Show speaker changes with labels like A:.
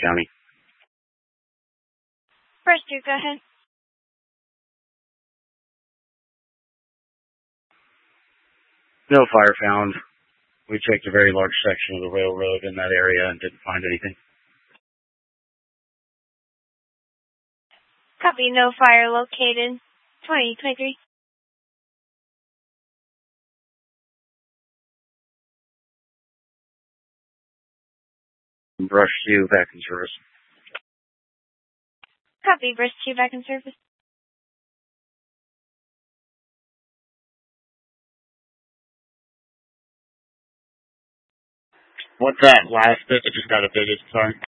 A: County.
B: First, you go ahead.
A: No fire found. We checked a very large section of the railroad in that area and didn't find anything.
B: Copy, no fire located. 2023.
A: Brush 2 back in service.
B: Copy, Brush 2 back in service.
A: What's that last bit that just got updated? Sorry.